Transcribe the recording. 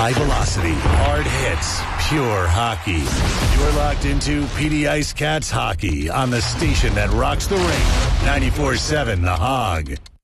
High velocity, hard hits, pure hockey. You're locked into PD Ice Cats hockey on the station that rocks the rink. 94.7 The Hog.